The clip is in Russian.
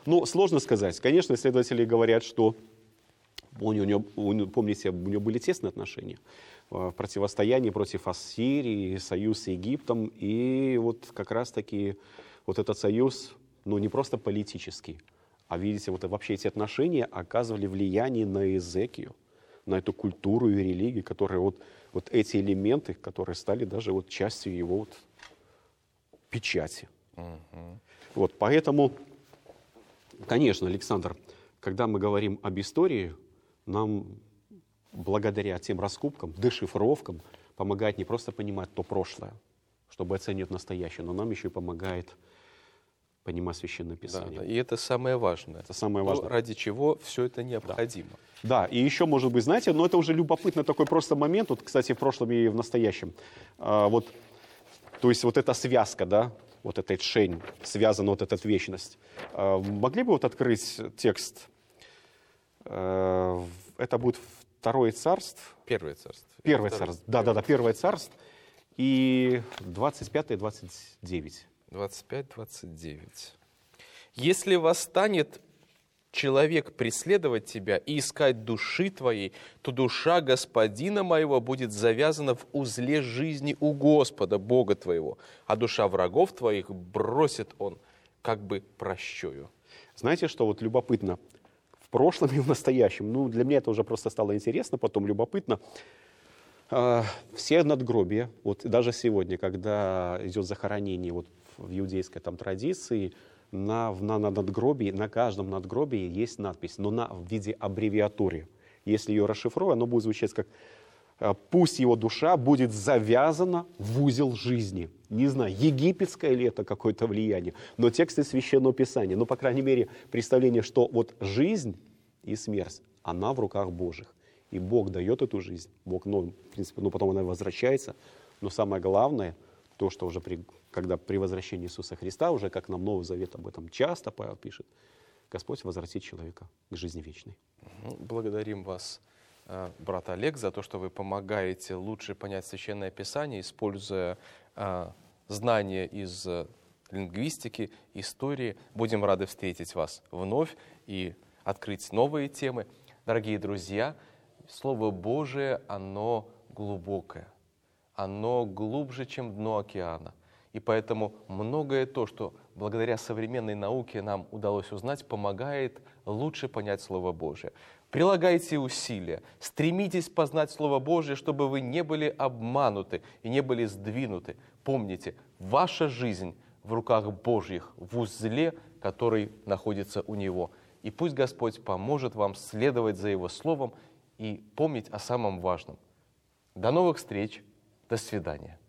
Ну, сложно сказать. Конечно, исследователи говорят, что помните, у него были тесные отношения в противостоянии против Ассирии, союз с Египтом. И вот как раз-таки вот этот союз, ну, не просто политический, а, видите, вот вообще эти отношения оказывали влияние на Иезекию, на эту культуру и религию, которые вот эти элементы, которые стали даже вот частью его вот печати. Вот, поэтому, конечно, Александр, когда мы говорим об истории, нам благодаря тем раскопкам, дешифровкам помогает не просто понимать то прошлое, чтобы оценивать настоящее, но нам еще и помогает понимать Священное Писание. Да, и это самое важное. Это самое важное. То, ради чего все это необходимо. Да, и еще, может быть, знаете, но это уже любопытный такой просто момент, вот, кстати, в прошлом и в настоящем. Вот, то есть вот эта связка, да, вот эта тшень, связана вот эта вечность. Могли бы вот открыть текст? Это будет Второе царство. Первое царство. Первое царство. Да, Первое царство. И 25-29. 25-29. «Если восстанет человек преследовать тебя и искать души твоей, то душа господина моего будет завязана в узле жизни у Господа, Бога твоего, а душа врагов твоих бросит он, как бы прощою». Знаете, что вот любопытно? В прошлом и в настоящем, ну, для меня это уже просто стало интересно, потом любопытно. Все надгробия, вот даже сегодня, когда идет захоронение вот в иудейской там традиции, на надгробии, на каждом надгробии есть надпись, но в виде аббревиатуры. Если ее расшифровать, оно будет звучать как «Пусть его душа будет завязана в узел жизни». Не знаю, египетское ли это какое-то влияние, но тексты Священного Писания, ну, по крайней мере, представление, что вот жизнь и смерть, она в руках Божьих. И Бог дает эту жизнь, Бог, ну, в принципе, ну, потом она возвращается. Но самое главное, то, что уже когда при возвращении Иисуса Христа, уже как нам Новый Завет об этом часто Павел пишет, Господь возвратит человека к жизни вечной. Благодарим вас, брат Олег, за то, что вы помогаете лучше понять Священное Писание, используя знания из лингвистики, истории. Будем рады встретить вас вновь и открыть новые темы. Дорогие друзья, Слово Божие, оно глубокое, оно глубже, чем дно океана. И поэтому многое то, что благодаря современной науке нам удалось узнать, помогает лучше понять Слово Божие. Прилагайте усилия, стремитесь познать Слово Божие, чтобы вы не были обмануты и не были сдвинуты. Помните, ваша жизнь в руках Божьих, в узле, который находится у Него. И пусть Господь поможет вам следовать за Его Словом и помнить о самом важном. До новых встреч, до свидания.